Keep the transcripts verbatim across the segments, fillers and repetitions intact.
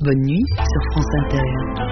Bonne nuit sur France Inter.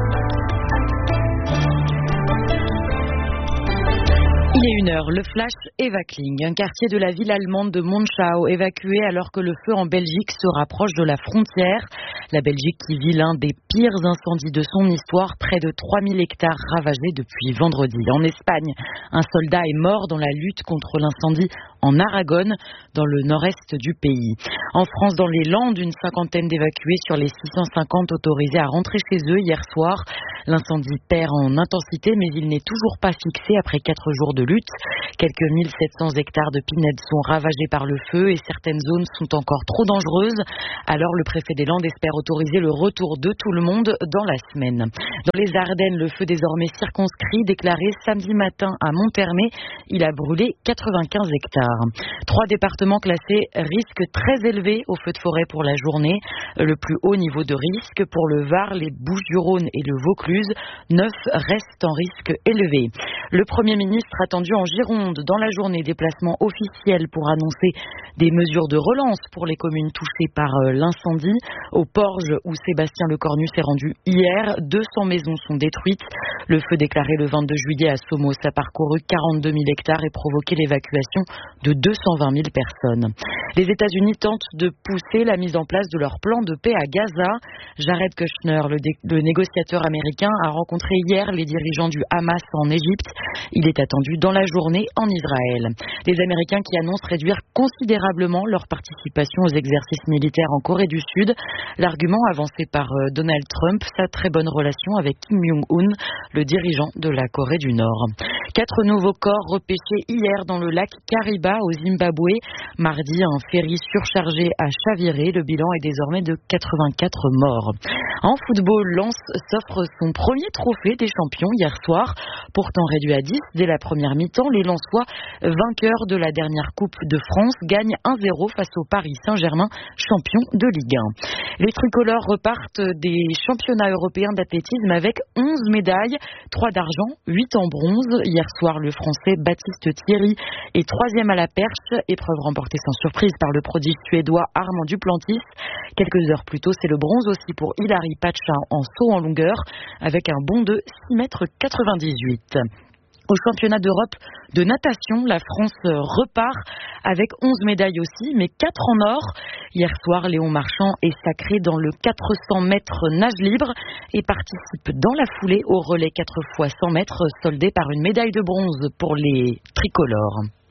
Il est une heure, le flash Evakling, un quartier de la ville allemande de Monschau, évacué alors que le feu en Belgique se rapproche de la frontière. La Belgique qui vit l'un des pires incendies de son histoire, près de trois mille hectares ravagés depuis vendredi. En Espagne, un soldat est mort dans la lutte contre l'incendie en Aragon, dans le nord-est du pays. En France, dans les Landes, une cinquantaine d'évacués sur les six cent cinquante autorisés à rentrer chez eux hier soir. L'incendie perd en intensité, mais il n'est toujours pas fixé après quatre jours de lutte. Quelques mille sept cents hectares de pinèdes sont ravagés par le feu et certaines zones sont encore trop dangereuses. Alors le préfet des Landes espère autoriser le retour de tout le monde dans la semaine. Dans les Ardennes, le feu désormais circonscrit, déclaré samedi matin à Monthermé, il a brûlé quatre-vingt-quinze hectares. Trois départements classés risque très élevé au feu de forêt pour la journée. Le plus haut niveau de risque pour le Var, les Bouches-du-Rhône et le Vaucluse. Neuf restent en risque élevé. Le Premier ministre attendu en Gironde dans la journée, déplacement officiel pour annoncer des mesures de relance pour les communes touchées par l'incendie. Au Porge, où Sébastien Lecornu s'est rendu hier, deux cents maisons sont détruites. Le feu déclaré le vingt-deux juillet à Somos a parcouru quarante-deux mille hectares et provoqué l'évacuation de deux cent vingt mille personnes. Les États-Unis tentent de pousser la mise en place de leur plan de paix à Gaza. Jared Kushner, le, dé- le négociateur américain, a rencontré hier les dirigeants du Hamas en Égypte. Il est attendu dans la journée en Israël. Les Américains qui annoncent réduire considérablement leur participation aux exercices militaires en Corée du Sud. L'argument avancé par Donald Trump, sa très bonne relation avec Kim Jong-un, le dirigeant de la Corée du Nord. Quatre nouveaux corps repêchés hier dans le lac Kariba au Zimbabwe. Mardi, un ferry surchargé a chaviré. Le bilan est désormais de quatre-vingt-quatre morts. En football, Lens s'offre son premier trophée des champions hier soir. Pourtant réduit à dix dès la première mi-temps, les Lensois, vainqueurs de la dernière Coupe de France, gagnent un zéro face au Paris Saint-Germain, champion de Ligue un. Les tricolores repartent des championnats européens d'athlétisme avec onze médailles, trois d'argent, huit en bronze. Hier soir, le Français Baptiste Thierry est troisième à la perche, épreuve remportée sans surprise par le prodige suédois Armand Duplantis. Quelques heures plus tôt, c'est le bronze aussi pour Hilary Pacha en saut en longueur, avec un bond de six mètres quatre-vingt-dix-huit. Au championnat d'Europe de natation, la France repart avec onze médailles aussi, mais quatre en or. Hier soir, Léon Marchand est sacré dans le quatre cents mètres nage libre et participe dans la foulée au relais quatre fois cent mètres, soldé par une médaille de bronze pour les tricolores.